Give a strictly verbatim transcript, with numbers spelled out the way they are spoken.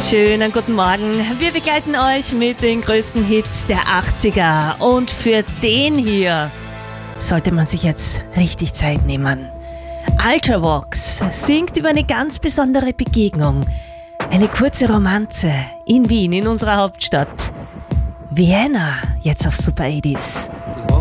Schönen guten Morgen. Wir begleiten euch mit den größten Hits der achtziger. Und für den hier sollte man sich jetzt richtig Zeit nehmen. Ultravox singt über eine ganz besondere Begegnung. Eine kurze Romanze in Wien, in unserer Hauptstadt. Vienna, jetzt auf Super achtzig.